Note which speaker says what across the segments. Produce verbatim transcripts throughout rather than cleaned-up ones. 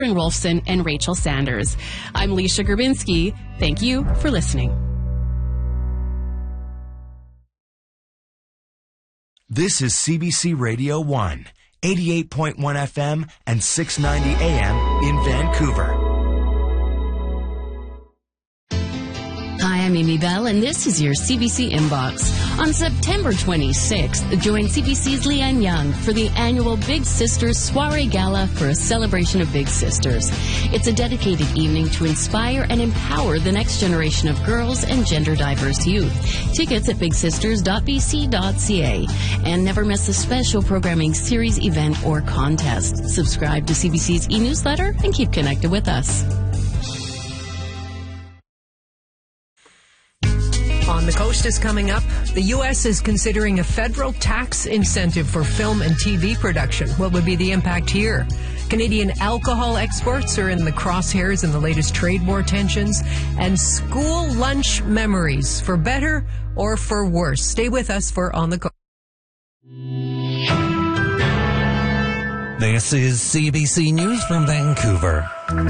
Speaker 1: Wolfson and Rachel Sanders. I'm Leisha Grabinski. Thank you for listening.
Speaker 2: This is C B C Radio one, eighty-eight point one F M and six ninety A M in Vancouver.
Speaker 1: Hi, I'm Amy Bell, and this is your C B C Inbox. On September twenty-sixth, join C B C's Leanne Young for the annual Big Sisters Soiree Gala for a celebration of Big Sisters. It's a dedicated evening to inspire and empower the next generation of girls and gender-diverse youth. Tickets at big sisters dot b c dot c a. And never miss a special programming series, event, or contest. Subscribe to C B C's e-newsletter and keep connected with us.
Speaker 3: On the Coast is coming up. The U S is considering a federal tax incentive for film and T V production. What would be the impact here? Canadian alcohol exports are in the crosshairs in the latest trade war tensions. And school lunch memories, for better or for worse. Stay with us for On the Coast.
Speaker 4: This is C B C News from Vancouver.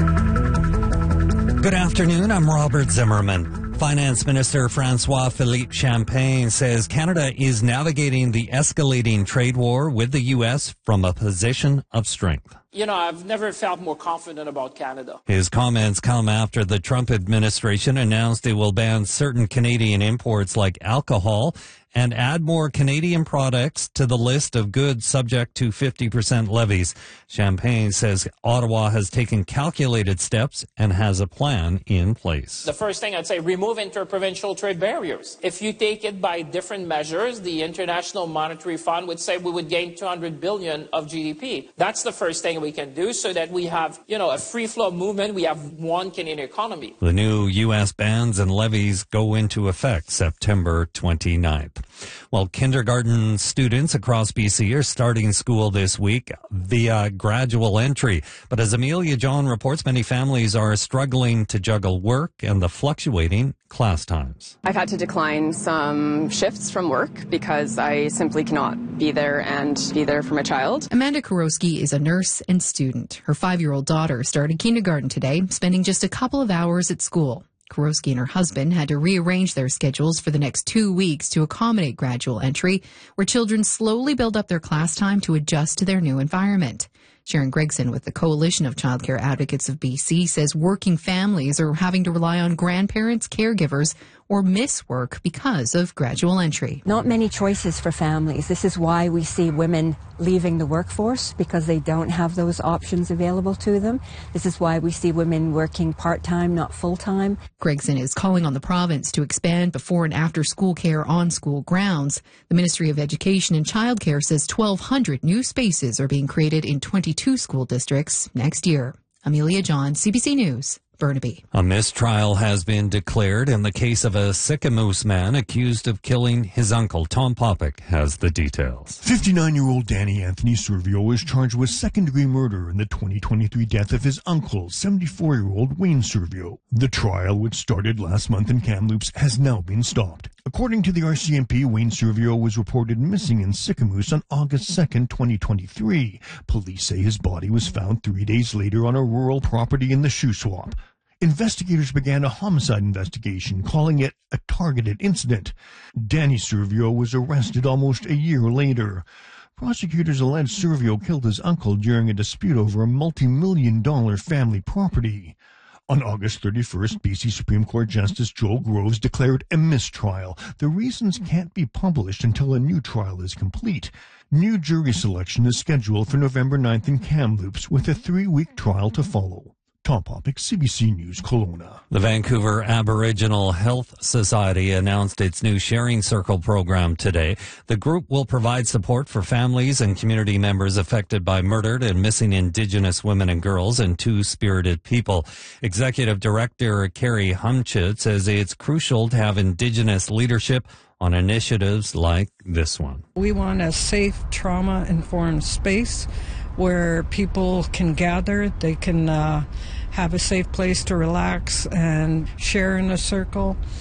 Speaker 4: Good afternoon, I'm Robert Zimmerman. Finance Minister François-Philippe Champagne says Canada is navigating the escalating trade war with the U S from a position of strength.
Speaker 5: You know, I've never felt more confident about Canada.
Speaker 4: His comments come after the Trump administration announced it will ban certain Canadian imports like alcohol and add more Canadian products to the list of goods subject to fifty percent levies. Champagne says Ottawa has taken calculated steps and has a plan in place.
Speaker 5: The first thing I'd say, remove interprovincial trade barriers. If you take it by different measures, the International Monetary Fund would say we would gain two hundred billion of G D P. That's the first thing we can do so that we have, you know, a free flow movement. We have one Canadian economy.
Speaker 4: The new U S bans and levies go into effect September twenty-ninth. Well, kindergarten students across B C are starting school this week via gradual entry. But as Amelia John reports, many families are struggling to juggle work and the fluctuating class times.
Speaker 6: I've had to decline some shifts from work because I simply cannot be there and be there for my child.
Speaker 7: Amanda Kurowski is a nurse and student. Her five-year-old daughter started kindergarten today, spending just a couple of hours at school. Kurowski and her husband had to rearrange their schedules for the next two weeks to accommodate gradual entry, where children slowly build up their class time to adjust to their new environment. Sharon Gregson with the Coalition of Childcare Advocates of B C says working families are having to rely on grandparents, caregivers, or miss work because of gradual entry.
Speaker 8: Not many choices for families. This is why we see women leaving the workforce, because they don't have those options available to them. This is why we see women working part-time, not full-time.
Speaker 7: Gregson is calling on the province to expand before and after school care on school grounds. The Ministry of Education and Childcare says twelve hundred new spaces are being created in twenty-two school districts next year. Amelia John, C B C News. Burnaby.
Speaker 4: A mistrial has been declared in the case of a Sicamous man accused of killing his uncle. Tom Popick has the details.
Speaker 9: fifty-nine-year-old Danny Anthony Servio is charged with second-degree murder in the twenty twenty-three death of his uncle, seventy-four-year-old Wayne Servio. The trial, which started last month in Kamloops, has now been stopped. According to the R C M P, Wayne Servio was reported missing in Sicamous on August second, twenty twenty-three. Police say his body was found three days later on a rural property in the Shuswap. Investigators began a homicide investigation, calling it a targeted incident. Danny Servio was arrested almost a year later. Prosecutors allege Servio killed his uncle during a dispute over a multi-million dollar family property. On August thirty-first, B C Supreme Court Justice Joel Groves declared a mistrial. The reasons can't be published until a new trial is complete. New jury selection is scheduled for November ninth in Kamloops, with a three-week trial to follow. Tom Popick, C B C News, Kelowna.
Speaker 4: The Vancouver Aboriginal Health Society announced its new Sharing Circle program today. The group will provide support for families and community members affected by murdered and missing Indigenous women and girls and two-spirited people. Executive Director Carrie Humchit says it's crucial to have Indigenous leadership on initiatives like this one.
Speaker 10: We want a safe, trauma-informed space where people can gather, they can uh, have a safe place to relax and share in a circle.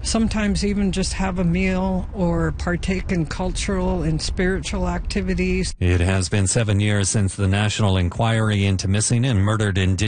Speaker 10: sometimes even just have a meal or partake in cultural and spiritual activities.
Speaker 4: It has been seven years since the National Inquiry into Missing and Murdered Indigenous